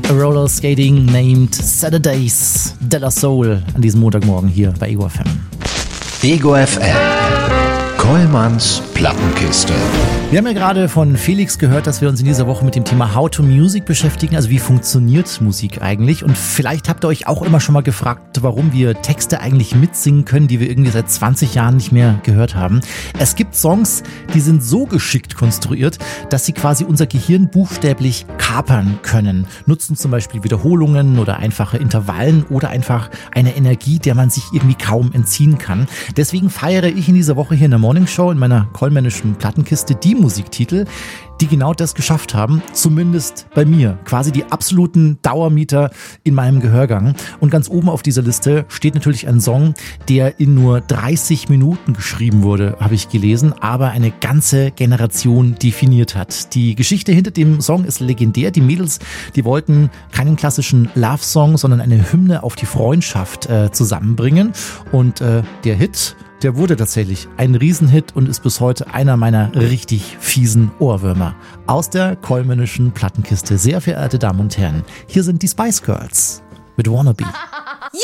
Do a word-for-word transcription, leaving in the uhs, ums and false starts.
Roller Skating named Saturdays de la Soul an diesem Montagmorgen hier bei Ego F M. Ego F M. Kollmanns Plattenkiste. Wir haben ja gerade von Felix gehört, dass wir uns in dieser Woche mit dem Thema How to Music beschäftigen, also wie funktioniert Musik eigentlich, und vielleicht habt ihr euch auch immer schon mal gefragt, warum wir Texte eigentlich mitsingen können, die wir irgendwie seit zwanzig Jahren nicht mehr gehört haben. Es gibt Songs, die sind so geschickt konstruiert, dass sie quasi unser Gehirn buchstäblich kapern können, nutzen zum Beispiel Wiederholungen oder einfache Intervallen oder einfach eine Energie, der man sich irgendwie kaum entziehen kann. Deswegen feiere ich in dieser Woche hier in der Morning Show in meiner kollmännischen Plattenkiste die Musiktitel, die genau das geschafft haben, zumindest bei mir. Quasi die absoluten Dauermieter in meinem Gehörgang. Und ganz oben auf dieser Liste steht natürlich ein Song, der in nur dreißig Minuten geschrieben wurde, habe ich gelesen, aber eine ganze Generation definiert hat. Die Geschichte hinter dem Song ist legendär. Die Mädels, die wollten keinen klassischen Love-Song, sondern eine Hymne auf die Freundschaft äh, zusammenbringen. Und äh, der Hit, der wurde tatsächlich ein Riesenhit und ist bis heute einer meiner richtig fiesen Ohrwürmer. Aus der kollmännischen Plattenkiste, sehr verehrte Damen und Herren, hier sind die Spice Girls mit Wannabe.